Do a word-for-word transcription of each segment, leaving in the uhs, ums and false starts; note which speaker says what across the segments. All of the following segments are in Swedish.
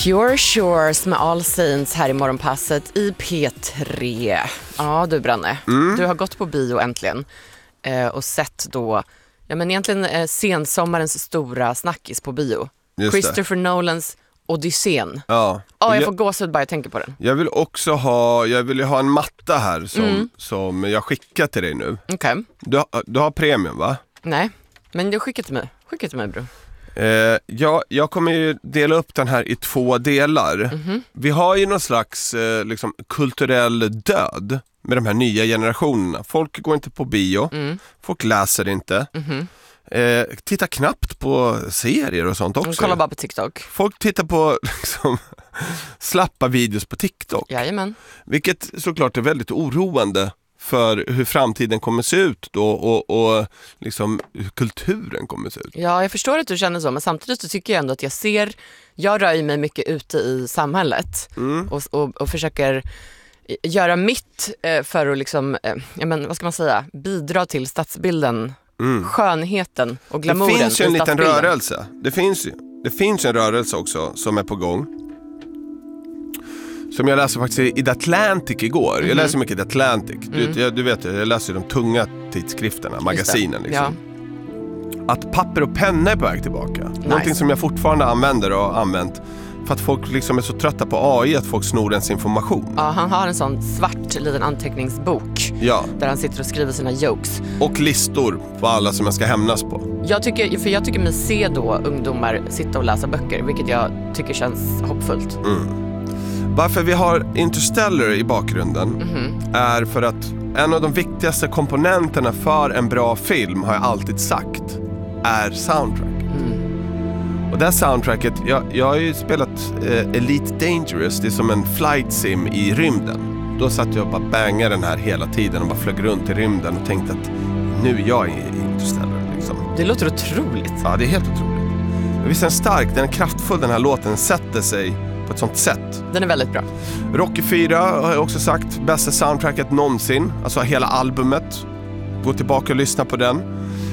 Speaker 1: Pure Shores med All Saints här i morgonpasset i P tre. Ja du Branne, mm. du har gått på bio äntligen eh, och sett då, ja men egentligen eh, sensommarens stora snackis på bio. Just Christopher det. Nolans Odysseen. Ja. Ja, jag, jag får gåshud bara jag tänker på den.
Speaker 2: Jag vill också ha, jag vill ha en matta här som, mm. som jag skickar till dig nu.
Speaker 1: Okej. Okay.
Speaker 2: Du, du har premium va?
Speaker 1: Nej, men du skickar till mig. Skicka till mig bro.
Speaker 2: Eh, ja, jag kommer ju dela upp den här i två delar. Mm-hmm. Vi har ju någon slags eh, liksom, kulturell död med de här nya generationerna. Folk går inte på bio, mm. folk läser inte. Mm-hmm. Eh, tittar knappt på serier och sånt också.
Speaker 1: De kollar bara på TikTok.
Speaker 2: Folk tittar på liksom, slappa videos på TikTok.
Speaker 1: Jajamän.
Speaker 2: Vilket såklart är väldigt oroande för hur framtiden kommer se ut då och, och liksom hur kulturen kommer se ut.
Speaker 1: Ja, jag förstår att du känner så, men samtidigt så tycker jag ändå att jag ser, jag rör mig mycket ute i samhället mm. och, och, och försöker göra mitt för att liksom, ja men vad ska man säga, bidra till stadsbilden, mm. skönheten och glamouren.
Speaker 2: Det finns ju en liten rörelse. Det finns ju, det finns en rörelse också som är på gång. Som jag läste faktiskt i The Atlantic igår. Mm. Jag läser mycket The Atlantic. Du, mm. jag, du vet, jag läser de tunga tidskrifterna, magasinen liksom. Ja. Att papper och penna är på väg tillbaka. Nice. Någonting som jag fortfarande använder och har använt. För att folk liksom är så trötta på A I att folk snor ens information.
Speaker 1: Ja, han har en sån svart liten anteckningsbok. Ja. Där han sitter och skriver sina jokes.
Speaker 2: Och listor på alla som jag ska hämnas på.
Speaker 1: Jag tycker, för jag tycker mig se då ungdomar sitta och läsa böcker. Vilket jag tycker känns hoppfullt.
Speaker 2: Mm. Varför vi har Interstellar i bakgrunden mm-hmm. är för att en av de viktigaste komponenterna för en bra film, har jag alltid sagt, är soundtrack. Mm. Och det här soundtracket, jag, jag har ju spelat eh, Elite Dangerous, det är som en flight sim i rymden. Då satt jag och bara bangade den här hela tiden och bara flög runt i rymden och tänkte att nu är jag i Interstellar. Liksom.
Speaker 1: Det låter otroligt.
Speaker 2: Ja, det är helt otroligt. Men visst är den stark, den är kraftfull, den här låten sätter sig på ett sånt sätt.
Speaker 1: Den är väldigt bra.
Speaker 2: Rocky fyra har jag också sagt, bästa soundtracket någonsin. Alltså hela albumet. Gå tillbaka och lyssna på den.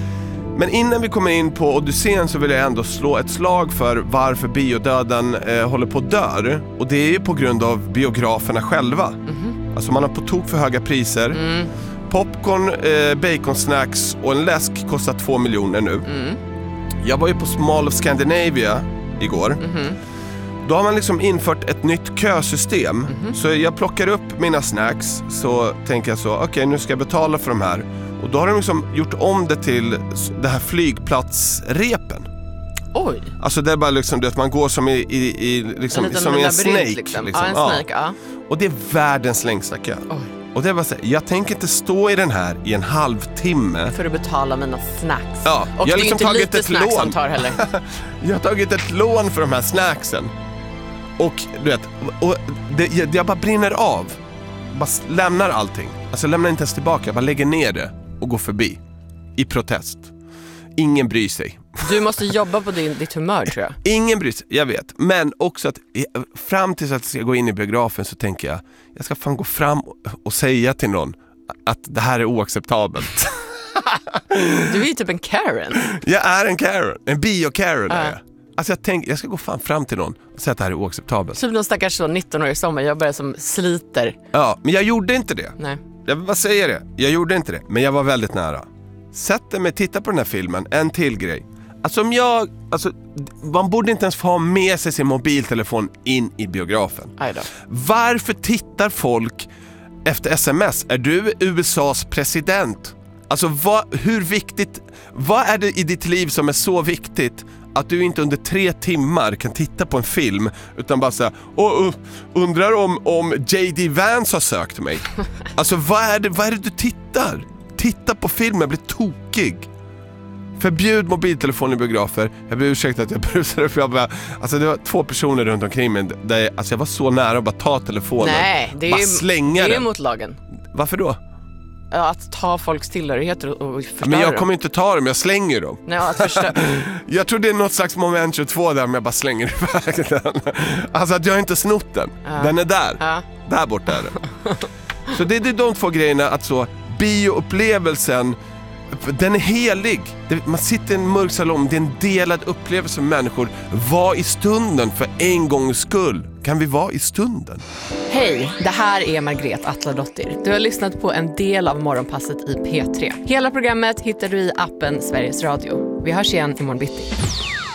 Speaker 2: Men innan vi kommer in på Odysseen så vill jag ändå slå ett slag för varför biodöden eh, håller på att dö. Och det är ju på grund av biograferna själva. Mm-hmm. Alltså man har på tok för höga priser. Mm. Popcorn, eh, baconsnacks och en läsk kostar två miljoner nu. Mm. Jag var ju på Mall of Scandinavia igår. Mm-hmm. Då har man liksom infört ett nytt kösystem. Mm-hmm. Så jag plockar upp mina snacks. Så tänker jag så, okej okay, nu ska jag betala för de här. Och då har de liksom gjort om det till det här flygplatsrepen.
Speaker 1: Oj.
Speaker 2: Alltså det är bara liksom att man går som i, i, i liksom,
Speaker 1: en
Speaker 2: som i en snake
Speaker 1: liksom.
Speaker 2: liksom.
Speaker 1: Ja, en snake, ja. Ja.
Speaker 2: Och det är världens längsta kö. Oj. Och det var så här, jag tänker inte stå i den här i en halvtimme
Speaker 1: för att betala mina snacks.
Speaker 2: Ja,
Speaker 1: och
Speaker 2: jag
Speaker 1: det är
Speaker 2: liksom
Speaker 1: inte
Speaker 2: tagit
Speaker 1: lite
Speaker 2: ett
Speaker 1: snacks
Speaker 2: lån.
Speaker 1: som tar heller.
Speaker 2: Jag har tagit ett lån för de här snacksen. Och du vet, och det, jag, jag bara brinner av. Bara lämnar allting. Alltså lämnar inte ens tillbaka, jag bara lägger ner det och går förbi. I protest. Ingen bryr sig.
Speaker 1: Du måste jobba på din, ditt humör tror jag.
Speaker 2: Ingen bryr sig, jag vet. Men också att fram tills att jag ska gå in i biografen så tänker jag, jag ska fan gå fram och, och säga till någon att det här är oacceptabelt.
Speaker 1: Du är ju typ en Karen.
Speaker 2: Jag är en Karen, en bio-Karen
Speaker 1: uh.
Speaker 2: är jag. Alltså jag tänker, jag ska gå fan fram till någon och säga att det här är oacceptabelt.
Speaker 1: Typ någon stackars så nitton-årig sommar, jag börjar som sliter.
Speaker 2: Ja, men jag gjorde inte det.
Speaker 1: Nej.
Speaker 2: Jag vill bara säga det, jag gjorde inte det. Men jag var väldigt nära. Sätt mig, titta på den här filmen, en till grej. Alltså om jag, alltså man borde inte ens få ha med sig sin mobiltelefon in i biografen.
Speaker 1: Aj då.
Speaker 2: Varför tittar folk efter sms? Är du U S A:s president? Alltså vad, hur viktigt, vad är det i ditt liv som är så viktigt att du inte under tre timmar kan titta på en film utan bara säga, och uh, undrar om, om J D Vance har sökt mig. Alltså vad är det, vad är det du tittar? Titta på filmen, bli tokig. Förbjud mobiltelefon i biografer. Jag ber ursäkta att jag brusade upp. Jag bara, alltså det var två personer runt omkring mig där jag, alltså jag var så nära att bara ta telefonen.
Speaker 1: Nej, det är
Speaker 2: bara
Speaker 1: ju,
Speaker 2: slänga
Speaker 1: det är
Speaker 2: den.
Speaker 1: Mot lagen.
Speaker 2: Varför då?
Speaker 1: Att ta folks tillhörigheter och förstöra.
Speaker 2: Men jag kommer inte ta dem, jag slänger dem.
Speaker 1: Nej, att förstöra.
Speaker 2: Jag tror det är något slags moment tjugotvå där, men jag bara slänger iväg den. Alltså att jag inte snott den. Ja. Den är där. Ja. Där borta är den. Så det är de två grejerna, att så bioupplevelsen Den är helig. Man sitter i en mörk salong. Det är en delad upplevelse med människor. Var i stunden för en gångs skull. Kan vi vara i stunden?
Speaker 1: Hej, det här är Margret Atladottir. Du har lyssnat på en del av Morgonpasset i P tre. Hela programmet hittar du i appen Sveriges Radio. Vi hörs igen imorgon bitti.